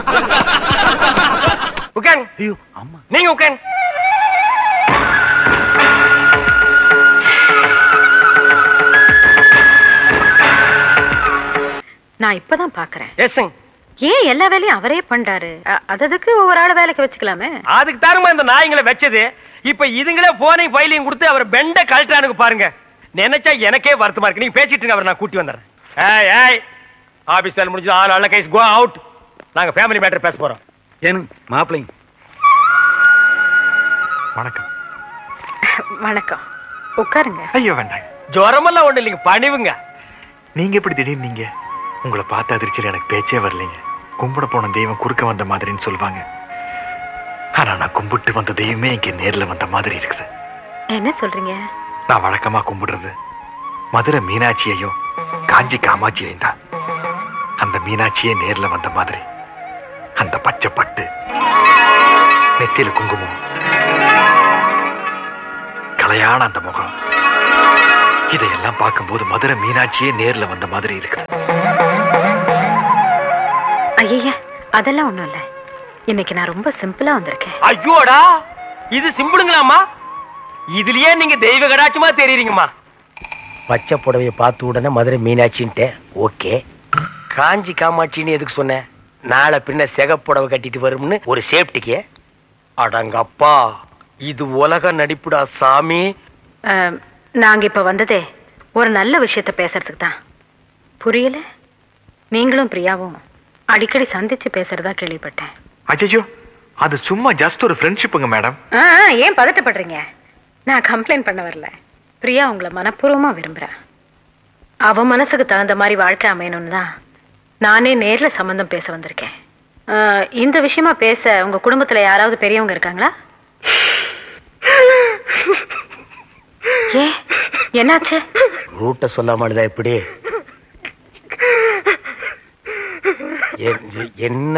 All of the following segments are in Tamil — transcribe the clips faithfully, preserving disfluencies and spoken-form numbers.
உட்காருங்க. ஐயோ அம்மா, நீங்க உட்காருங்க. நான் இப்பதான் பாக்குறேன். எஸ்ங்க. ஏன் எல்லா வேலையும் அவரே பண்றாரு? அ- அததுக்கு ஒவ்வொரு ஆளு வேலைக்கு வச்சுக்கலாமே. அதுக்கு தாருமா இந்த நாய்ங்களை வச்சது. இப்ப இதுங்களே போனையும் ஃபைலையும் கொடுத்து அவர் பெண்ட கழட்டானுக்கு பாருங்க. நினைச்சா எனக்கே வருத்தமா இருக்கு. நீங்க பேசிட்டு இருங்க, அவர் நான் கூட்டி வந்துடுறேன். ஏய் ஏய் ஆபீஸ் வேலை முடிஞ்சு ஆள் நல்ல கைஸ் கோ அவுட். நாங்க ஃபேமிலி மேட்டர் பேச போறோம். ஏனுங்க மாப்பிள்ளைங்க. வணக்கம். வணக்கம். உட்காருங்க. ஐயோ வேண்டாங்க. ஜுரமெல்லாம் ஒண்ணு இல்லைங்க, பணிவுங்க. நீங்க எப்படி திடீர்னு நீங்க? உங்களை பார்த்த அதிர்ச்சியில் எனக்கு பேச்சே வரலைங்க. கும்பிட போன தெய்வம் குறுக்க வந்த மாதிரின்னு சொல்லுவாங்க. ஆனா நான் கும்பிட்டு வந்த தெய்வமே இங்க நேர்ல வந்த மாதிரி இருக்குது. என்ன சொல்றீங்க? நான் வழக்கமா கும்பிடுறது மதுரை மீனாட்சியையும் காஞ்சி காமாட்சியையும் தான். அந்த மீனாட்சியே நேர்ல வந்த மாதிரி அந்த பச்சை பட்டு, நெத்தியில குங்குமம், கலையான அந்த முகம், இதையெல்லாம் பார்க்கும்போது மதுரை மீனாட்சியே நேர்ல வந்த மாதிரி இருக்குது. ஐயா, அதெல்லாம் ஒண்ணும் இல்ல. இன்னைக்கு நான் ரொம்ப சிம்பிளா வந்திருக்கேன். ஐயோடா, இது சிம்பிளுங்களாமா? இதுலயே நீங்க தெய்வ கடாட்சமா தெரியுறீங்கம்மா. பச்சை புடவைய பார்த்த உடனே மதுரை மீனாட்சின்ட்டு ஓகே. காஞ்சி காமாட்சின்னு எதுக்கு சொன்னேன்? நாளை பின்ன சிகப்புடவை கட்டிட்டு வரும்னு ஒரு சேஃப்டிக்கு. அடங்கப்பா, இது உலக நடிப்புடா சாமி. அஹ், நாங்க இப்ப வந்ததே ஒரு நல்ல விஷயத்த பேசுறதுக்கு தான். புரியல? நீங்களும் பிரியாவும் அடிக்கடி சந்திச்சு பேசுறதா கேள்விப்பட்டேன். அஜயோ, அது சும்மா ஜஸ்ட் ஒரு ஃப்ரெண்ட்ஷிப்புங்க மேடம். ஆ, ஆ, ஏன் பதட்டப்படுறீங்க? நான் கம்ப்ளைண்ட் பண்ண வரல. பிரியா உங்களை மனப்பூர்வமா விரும்புறா. அவ மனசுக்கு தகுந்த மாதிரி வாழ்க்கை அமையணும்னு தான் நானே நேர்ல சம்பந்தம் பேச வந்திருக்கேன். ஆ, இந்த விஷயமா பேச உங்க குடும்பத்துல யாராவது பெரியவங்க இருக்காங்களா? ஏ, என்னாச்சு? ரூட்ட சொல்லாமலுதா எப்படி? என்ன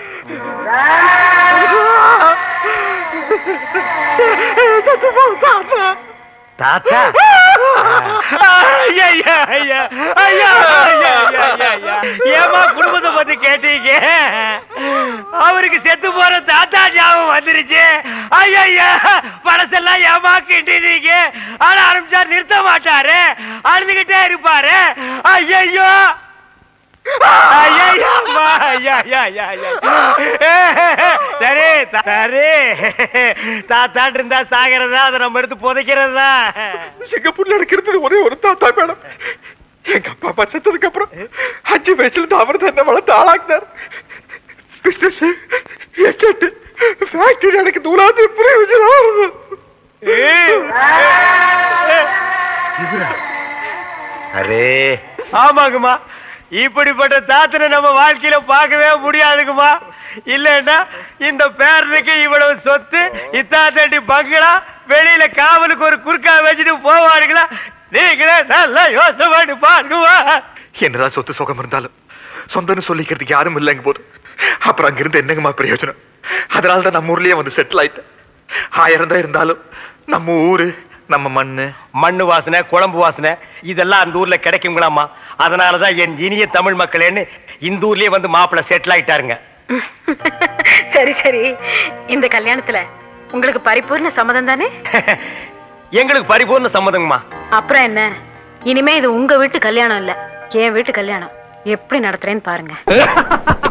தாத்தா? ஏமா குடும்பத்தை பத்தி கேட்டீங்க? அவருக்கு செத்து போற தாத்தா ஞாபகம் வந்துருச்சு. ஐயா, பழசெல்லாம் ஏமா கிட்டீங்க? ஆனா ஆரம்பிச்சா நிறுத்த மாட்டாரு, அழுதுகிட்டே இருப்பாரு. ஐயோ சரி சரி, தாத்தாட்டு இருந்தா சாகிறதா, அதை நம்ம எடுத்து புதைக்கிறதா? சிங்கப்பூர்ல இருக்கிறது ஒரே ஒரு தாத்தா மேடம். எங்க அப்பா அப்பா செத்ததுக்கு அப்புறம் அஞ்சு வயசுல இருந்து அவர் தான் என்ன வளர்த்து ஆளாக்குனார். பிசினஸ், எஸ்டேட், ஃபேக்டரி எனக்கு தூளாது பிரயோஜனம். அரே ஆமாங்கம்மா, இப்படிப்பட்ட தாத்தனை நம்ம வாழ்க்கையில பார்க்கவே முடியாதுங்கம்மா. இல்லன்னா இந்த பேரனுக்கு இவ்வளவு சொத்து, இத்தாத்தடி பங்களா, வெளியில காவலுக்கு ஒரு குறுக்கா வச்சுட்டு போவாருங்களா? நீங்களே நல்லா யோசனை பண்ணி பாருங்கம்மா. என்னதான் சொத்து சுகம் இருந்தாலும் சொந்தம்னு சொல்லிக்கிறதுக்கு யாரும் இல்லைங்க போது அப்புறம் அங்கிருந்து என்னங்கம்மா பிரயோஜனம்? அதனாலதான் நம்ம ஊர்லயே வந்து செட்டில் ஆயிட்டேன். ஆயிரம் தான் இருந்தாலும் நம்ம ஊரு, நம்ம மண்ணு, மண்ணு வாசனை, குழம்பு வாசனை இதெல்லாம் அந்த ஊர்ல கிடைக்குங்களாமா. அதனாலதான் என் இனிய தமிழ் மக்களேன்னு இந்த ஊர்லயே வந்து மாப்பிள்ள செட்டில் ஆயிட்டாருங்க. சரி சரி, இந்த கல்யாணத்துல உங்களுக்கு பரிபூர்ண சம்மதம் தானே? எங்களுக்கு பரிபூர்ண சம்மதங்கம்மா. அப்புறம் என்ன, இனிமே இது உங்க வீட்டு கல்யாணம் இல்ல, என் வீட்டு கல்யாணம். எப்படி நடத்துறேன்னு பாருங்க.